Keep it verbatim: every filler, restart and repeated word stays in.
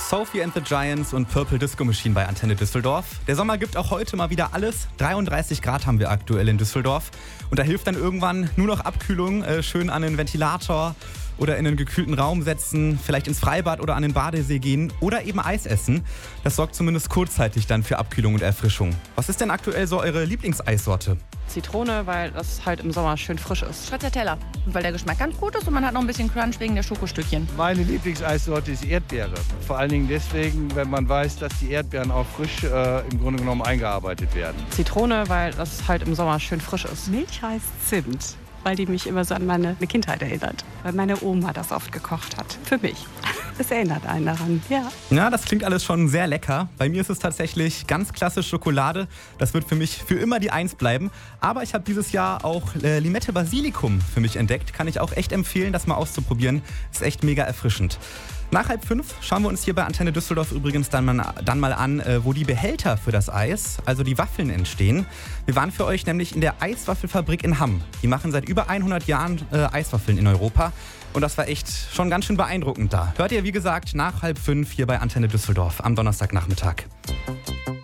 Sophie and the Giants und Purple Disco Machine bei Antenne Düsseldorf. Der Sommer gibt auch heute mal wieder alles. dreiunddreißig Grad haben wir aktuell in Düsseldorf. Und da hilft dann irgendwann nur noch Abkühlung, äh, schön an den Ventilator oder in einen gekühlten Raum setzen, vielleicht ins Freibad oder an den Badesee gehen oder eben Eis essen. Das sorgt zumindest kurzzeitig dann für Abkühlung und Erfrischung. Was ist denn aktuell so eure Lieblingseissorte? Zitrone, weil das halt im Sommer schön frisch ist. Stracciatella, weil der Geschmack ganz gut ist und man hat noch ein bisschen Crunch wegen der Schokostückchen. Meine Lieblingseissorte ist Erdbeere. Vor allen Dingen deswegen, wenn man weiß, dass die Erdbeeren auch frisch äh, im Grunde genommen eingearbeitet werden. Zitrone, weil das halt im Sommer schön frisch ist. Milchreis Zimt, weil die mich immer so an meine Kindheit erinnert. Weil meine Oma das oft gekocht hat. Für mich. Es erinnert einen daran, ja. Ja, das klingt alles schon sehr lecker. Bei mir ist es tatsächlich ganz klassisch Schokolade. Das wird für mich für immer die Eins bleiben. Aber ich habe dieses Jahr auch äh, Limette Basilikum für mich entdeckt. Kann ich auch echt empfehlen, das mal auszuprobieren. Ist echt mega erfrischend. Nach halb fünf schauen wir uns hier bei Antenne Düsseldorf übrigens dann mal, dann mal an, äh, wo die Behälter für das Eis, also die Waffeln, entstehen. Wir waren für euch nämlich in der Eiswaffelfabrik in Hamm. Die machen seit über hundert Jahren äh, Eiswaffeln in Europa. Und das war echt schon ganz schön beeindruckend da. Hört ihr, wie gesagt, nach halb fünf hier bei Antenne Düsseldorf am Donnerstagnachmittag.